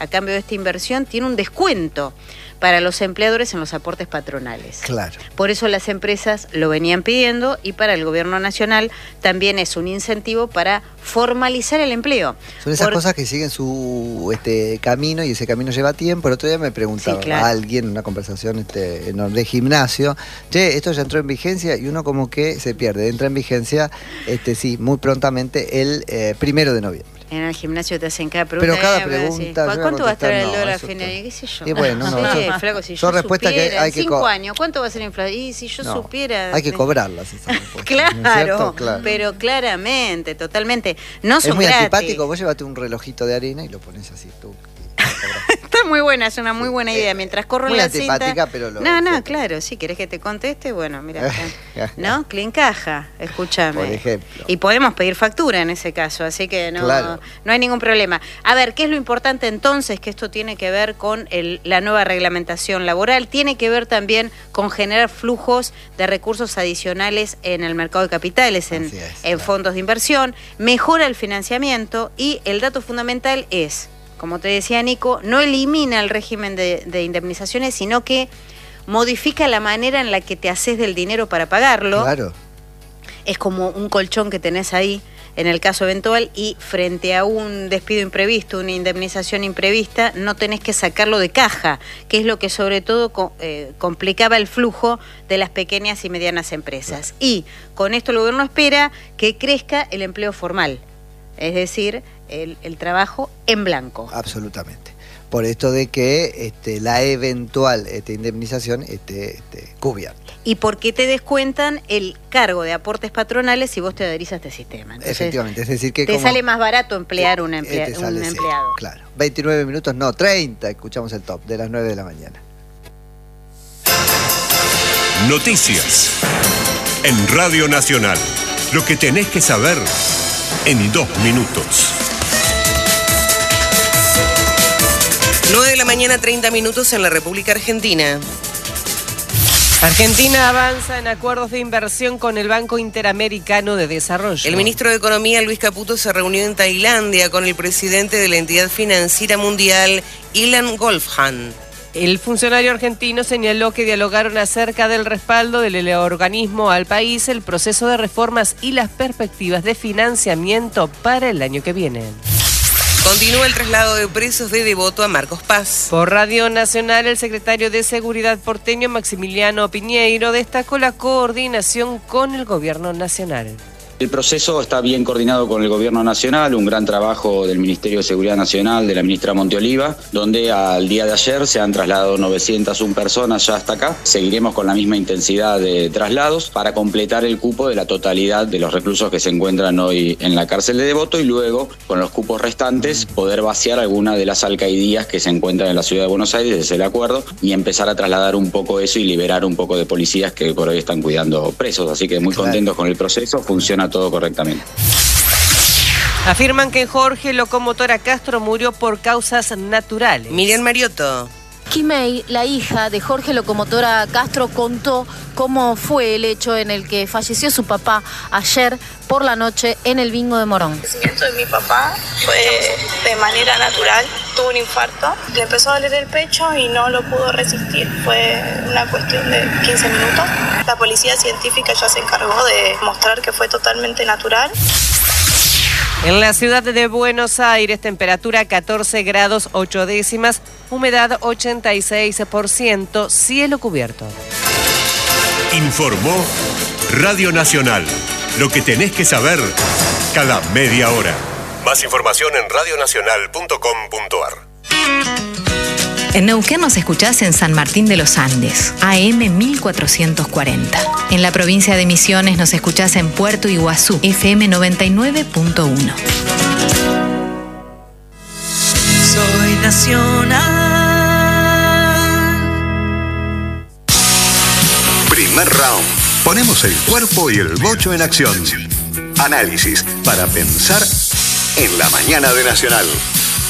a cambio de esta inversión, tiene un descuento para los empleadores en los aportes patronales. Claro. Por eso las empresas lo venían pidiendo y para el gobierno nacional también es un incentivo para formalizar el empleo. Son esas cosas que siguen su camino y ese camino lleva tiempo. El otro día me preguntaba a alguien en una conversación de gimnasio, esto ya entró en vigencia y uno como que se pierde. Entra en vigencia, muy prontamente el 1 de noviembre. En el gimnasio te hacen cada pregunta. Pero cada pregunta. ¿Cuánto va a estar el dólar al final? ¿Qué sé yo? Y bueno, flaco, si son yo respuestas supiera, que hay en que 5 años, ¿cuánto va a ser la inflación? Y si yo supiera. Hay que cobrarlas esas respuestas. Claro, claro, pero claramente, totalmente. No son es muy gratis. antipático, vos llévate un relojito de harina y lo pones así tú. Está muy buena, es una muy buena idea. Mientras corro en la cinta... Muy antipática, pero No, claro, si querés que te conteste, bueno, mira. ¿No? Clincaja, escúchame. Por ejemplo. Y podemos pedir factura en ese caso, así que no hay ningún problema. A ver, ¿qué es lo importante entonces? Que esto tiene que ver con la nueva reglamentación laboral, tiene que ver también con generar flujos de recursos adicionales en el mercado de capitales, en fondos de inversión, mejora el financiamiento y el dato fundamental es... Como te decía Nico, no elimina el régimen de indemnizaciones, sino que modifica la manera en la que te haces del dinero para pagarlo. Claro. Es como un colchón que tenés ahí en el caso eventual y frente a un despido imprevisto, una indemnización imprevista, no tenés que sacarlo de caja, que es lo que sobre todo complicaba el flujo de las pequeñas y medianas empresas. Y con esto el gobierno espera que crezca el empleo formal, es decir, el trabajo en blanco. Absolutamente. Por esto de que la eventual indemnización esté cubierta. Y porque te descuentan el cargo de aportes patronales si vos te adherís a este sistema. Entonces, efectivamente, es decir que... Te sale más barato emplear un empleado. Claro, 29 minutos, no, 30, escuchamos el top de las 9 de la mañana. Noticias en Radio Nacional. Lo que tenés que saber en 2 minutos. 9 de la mañana, 30 minutos en la República Argentina. Argentina avanza en acuerdos de inversión con el Banco Interamericano de Desarrollo. El ministro de Economía, Luis Caputo, se reunió en Tailandia con el presidente de la entidad financiera mundial, Ilan Golfhan. El funcionario argentino señaló que dialogaron acerca del respaldo del organismo al país, el proceso de reformas y las perspectivas de financiamiento para el año que viene. Continúa el traslado de presos de Devoto a Marcos Paz. Por Radio Nacional, el secretario de Seguridad porteño, Maximiliano Piñeiro, destacó la coordinación con el gobierno nacional. El proceso está bien coordinado con el Gobierno Nacional, un gran trabajo del Ministerio de Seguridad Nacional, de la ministra Monteoliva, donde al día de ayer se han trasladado 901 personas ya hasta acá. Seguiremos con la misma intensidad de traslados para completar el cupo de la totalidad de los reclusos que se encuentran hoy en la cárcel de Devoto y luego, con los cupos restantes, poder vaciar alguna de las alcaidías que se encuentran en la ciudad de Buenos Aires, ese es el acuerdo, y empezar a trasladar un poco eso y liberar un poco de policías que por hoy están cuidando presos. Así que muy contentos con el proceso, funciona todo correctamente. Afirman que Jorge Locomotora Castro murió por causas naturales. Miriam Mariotto. Quimei, la hija de Jorge Locomotora Castro, contó cómo fue el hecho en el que falleció su papá ayer por la noche en el bingo de Morón. El fallecimiento de mi papá fue de manera natural. Tuvo un infarto, le empezó a doler el pecho y no lo pudo resistir. Fue una cuestión de 15 minutos. La policía científica ya se encargó de mostrar que fue totalmente natural. En la ciudad de Buenos Aires, temperatura 14 grados 8 décimas, humedad 86%, cielo cubierto. Informó Radio Nacional. Lo que tenés que saber cada media hora. Más información en radionacional.com.ar. En Neuquén nos escuchás en San Martín de los Andes, AM 1440. En la provincia de Misiones nos escuchás en Puerto Iguazú, FM 99.1. Soy nacional. Primer round. Ponemos el cuerpo y el bocho en acción. Análisis para pensar en la mañana de Nacional.